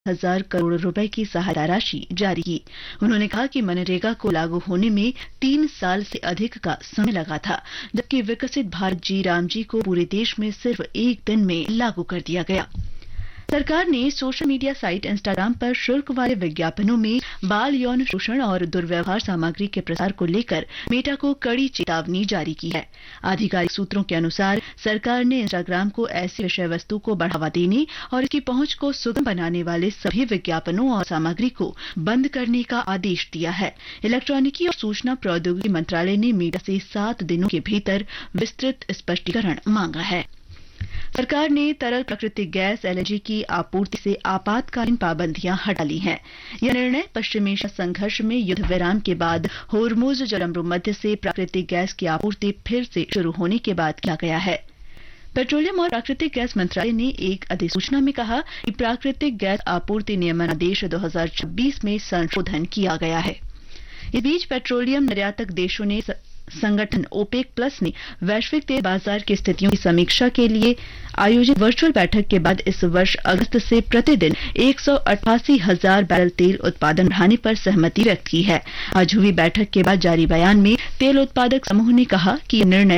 1000 करोड़ रुपए की सहायता राशि जारी की। उन्होंने कहा कि मनरेगा को लागू होने में 3 साल से अधिक का समय लगा था, जबकि विकसित भारत जी राम जी को पूरे देश में सिर्फ 1 दिन में लागू कर दिया गया। सरकार ने सोशल मीडिया साइट इंस्टाग्राम पर शुल्क वाले विज्ञापनों में बाल यौन शोषण और दुर्व्यवहार सामग्री के प्रसार को लेकर मेटा को कड़ी चेतावनी जारी की है। आधिकारिक सूत्रों के अनुसार सरकार ने इंस्टाग्राम को ऐसी विषय वस्तु को बढ़ावा देने और इसकी पहुंच को सुगम बनाने वाले सभी विज्ञापनों और सामग्री को बंद करने का आदेश दिया है। इलेक्ट्रॉनिकी और सूचना प्रौद्योगिकी मंत्रालय ने मीडिया से 7 दिनों के भीतर विस्तृत स्पष्टीकरण मांगा है। सरकार ने तरल प्राकृतिक गैस एलएनजी की आपूर्ति से आपातकालीन पाबंदियां हटा ली हैं। यह निर्णय पश्चिम एशिया संघर्ष में युद्ध विराम के बाद होर्मुज जलसंधि मध्य से प्राकृतिक गैस की आपूर्ति फिर से शुरू होने के बाद किया गया है। पेट्रोलियम और प्राकृतिक गैस मंत्रालय ने एक अधिसूचना में कहा कि प्राकृतिक गैस आपूर्ति नियमन आदेश 2026 में संशोधन किया गया है। इस बीच पेट्रोलियम निर्यातक देशों ने संगठन ओपेक प्लस ने वैश्विक तेल बाजार की स्थितियों की समीक्षा के लिए आयोजित वर्चुअल बैठक के बाद इस वर्ष अगस्त से प्रतिदिन 188,000 बैरल तेल उत्पादन बढ़ाने पर सहमति व्यक्त की है। आज हुई बैठक के बाद जारी बयान में तेल उत्पादक समूह ने कहा कि यह निर्णय